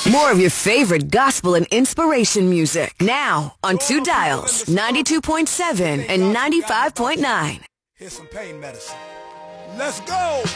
More of your favorite gospel and inspiration music. Now on 2 dials, 92.7 and 95.9. Here's some pain medicine. Let's go!